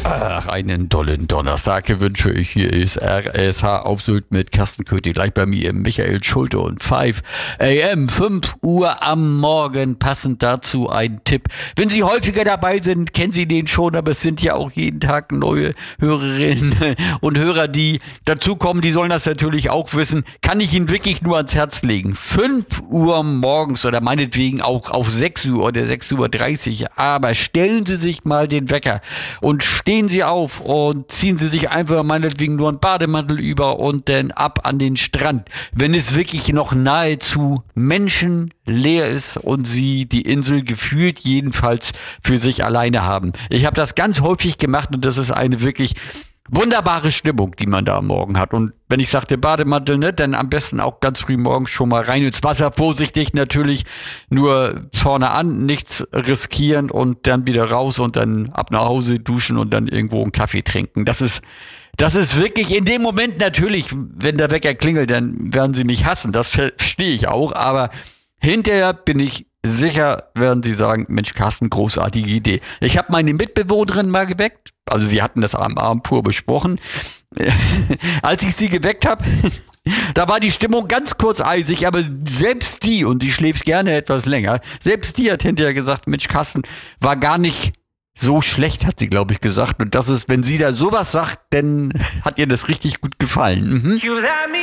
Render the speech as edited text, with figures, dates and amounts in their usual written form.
Ach, einen tollen Donnerstag wünsche ich. Hier ist RSH auf Sylt mit Carsten Köthi. Gleich bei mir Michael Schulte und 5 AM, 5 Uhr am Morgen. Passend dazu ein Tipp. Wenn Sie häufiger dabei sind, kennen Sie den schon, aber es sind ja auch jeden Tag neue Hörerinnen und Hörer, die dazukommen. Die sollen das natürlich auch wissen. Kann ich Ihnen wirklich nur ans Herz legen. 5 Uhr morgens oder meinetwegen auch auf 6 Uhr oder 6:30 Uhr. Aber stellen Sie sich mal den Wecker und stehen Sie auf und ziehen Sie sich einfach meinetwegen nur einen Bademantel über und dann ab an den Strand. Wenn es wirklich noch nahezu menschenleer ist und Sie die Insel gefühlt jedenfalls für sich alleine haben. Ich habe das ganz häufig gemacht und das ist eine wirklich wunderbare Stimmung, die man da am Morgen hat. Und wenn ich sagte Bademantel, ne, dann am besten auch ganz früh morgens schon mal rein ins Wasser. Vorsichtig natürlich, nur vorne an, nichts riskieren und dann wieder raus und dann ab nach Hause duschen und dann irgendwo einen Kaffee trinken. Das ist wirklich in dem Moment natürlich, wenn der Wecker klingelt, dann werden Sie mich hassen. Das verstehe ich auch. Aber hinterher bin ich sicher, werden Sie sagen, Mensch, Carsten, großartige Idee. Ich habe meine Mitbewohnerin mal geweckt. Also wir hatten das am Abend pur besprochen. Als ich sie geweckt habe, da war die Stimmung ganz kurz eisig, aber selbst die, und die schläft gerne etwas länger, selbst die hat hinterher gesagt, Mensch, Carsten, war gar nicht so schlecht, hat sie, glaube ich, gesagt. Und das ist, wenn sie da sowas sagt, dann hat ihr das richtig gut gefallen. Mhm.